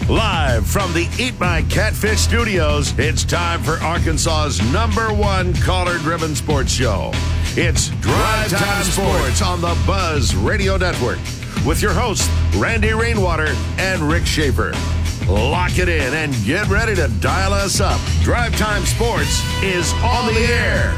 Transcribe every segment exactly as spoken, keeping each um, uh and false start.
Live from the Eat My Catfish studios, it's time for Arkansas's number one caller-driven sports show. It's Drive Time Sports on the Buzz Radio Network with your hosts, Randy Rainwater and Rick Schaefer. Lock it in and get ready to dial us up. Drive Time Sports is on the air.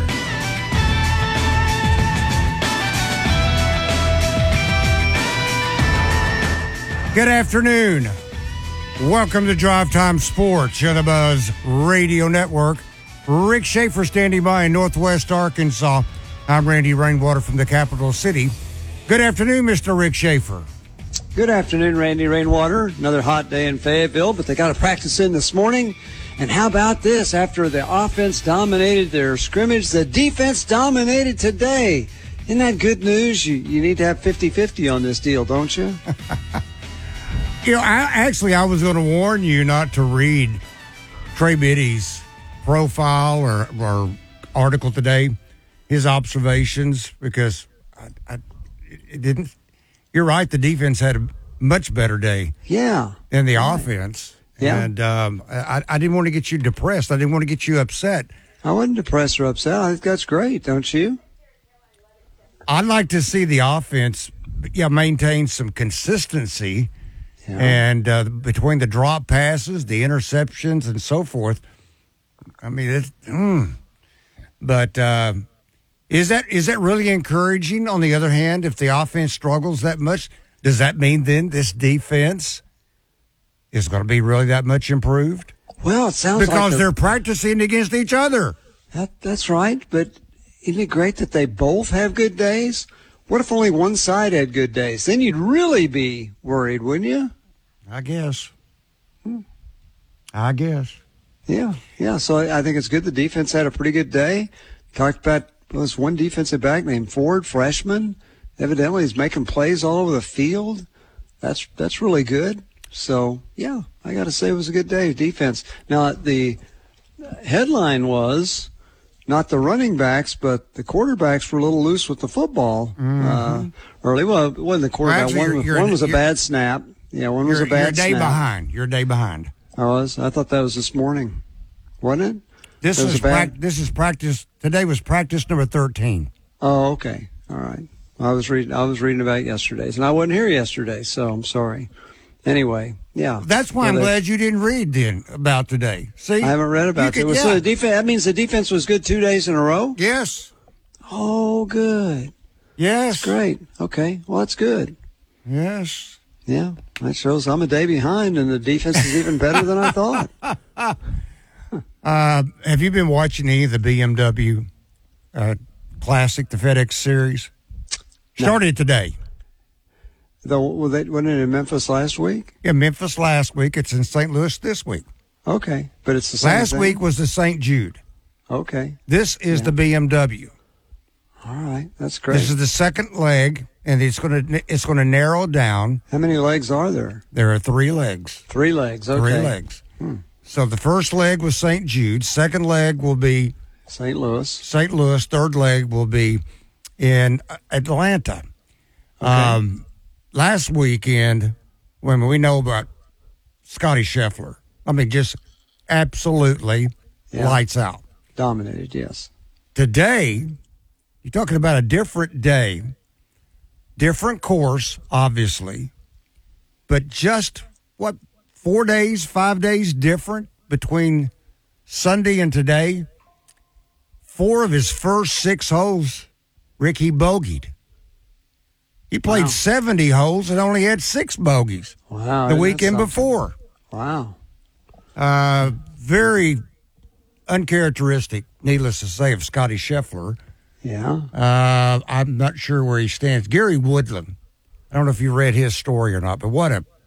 Good afternoon. Welcome to Drive Time Sports on the Buzz Radio Network. Rick Schaefer standing by in Northwest Arkansas. I'm Randy Rainwater from the capital city. Good afternoon, Mister Rick Schaefer. Good afternoon, Randy Rainwater. Another hot day in Fayetteville, but they got to practice in this morning. And how about this? After the offense dominated their scrimmage, the defense dominated today. Isn't that good news? You, you need to have fifty-fifty on this deal, don't you? You know, I, actually, I was going to warn you not to read Trey Biddy's profile or, or article today, his observations, because I, I, it didn't. You're right. The defense had a much better day. Yeah. Than the right. offense. Yeah. And um, I, I didn't want to get you depressed. I didn't want to get you upset. I wasn't depressed or upset. I think that's great, don't you? I'd like to see the offense, yeah, maintain some consistency. Yeah. And uh, between the drop passes, the interceptions, and so forth, I mean, it's, mm. but uh, is that is that really encouraging? On the other hand, if the offense struggles that much, does that mean then this defense is going to be really that much improved? Well, it sounds because like the, they're practicing against each other. That, that's right, but isn't it great that they both have good days? What if only one side had good days? Then you'd really be worried, wouldn't you? I guess. Hmm. I guess. Yeah, yeah. So I, I think it's good the defense had a pretty good day. Talked about well, this one defensive back named Ford, freshman. Evidently, he's making plays all over the field. That's that's really good. So, yeah, I got to say it was a good day of defense. Now, the headline was not the running backs, but the quarterbacks were a little loose with the football mm-hmm. uh, early. Well, it wasn't the quarterback. Well, one, you're, you're, one was a you're, bad snap. Yeah, one was you're, a bad You're a day snap. behind. You're a day behind. I was. I thought that was this morning. Wasn't it? This that is was bad... pra- this is practice. Today was practice number thirteen. Oh, okay. All right. I was reading. I was reading about yesterday's, and I wasn't here yesterday, so I'm sorry. Anyway, yeah. That's why yeah, I'm they... glad you didn't read then about today. See, I haven't read about it. Could, so yeah. the defense. That means the defense was good two days in a row. Yes. Oh, good. Yes. That's great. Okay. Well, that's good. Yes. Yeah. That shows I'm a day behind, and the defense is even better than I thought. uh, have you been watching any of the B M W uh, Classic, the FedEx Series? Started no. today. The, well, they, wasn't it in Memphis last week? Yeah, Memphis last week. It's in Saint Louis this week. Okay. But it's the same Last thing? week was the Saint Jude. Okay. This is yeah. the B M W. All right. That's great. This is the second leg, and it's going to it's going to narrow down. How many legs are there? There are three legs. Three legs. Okay. Three legs. Hmm. So the first leg was Saint Jude. Second leg will be Saint Louis. Saint Louis. Third leg will be in Atlanta. Okay. Um, last weekend, when we know about Scotty Scheffler, I mean, just absolutely yeah. lights out. Dominated, yes. Today, you're talking about a different day, different course, obviously, but just, what, four days, five days different between Sunday and today? Four of his first six holes, Rick, he bogeyed. He played wow. seventy holes and only had six bogeys wow, the weekend before. Wow. Uh, very uncharacteristic, needless to say, of Scotty Scheffler. Yeah. Uh, I'm not sure where he stands. Gary Woodland. I don't know if you read his story or not, but what a